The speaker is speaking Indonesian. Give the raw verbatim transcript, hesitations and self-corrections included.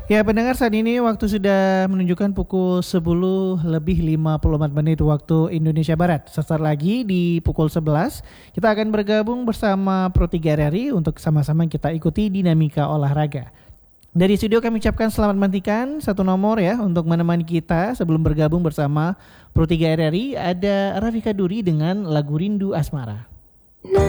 Ya pendengar, saat ini waktu sudah menunjukkan pukul sepuluh lebih lima puluh empat menit waktu Indonesia Barat. Sesaat lagi di pukul sebelas kita akan bergabung bersama Pro tiga R R I untuk sama-sama kita ikuti dinamika olahraga. Dari studio kami ucapkan selamat menantikan satu nomor ya untuk menemani kita sebelum bergabung bersama Pro tiga R R I, ada Rafika Duri dengan lagu Rindu Asmara.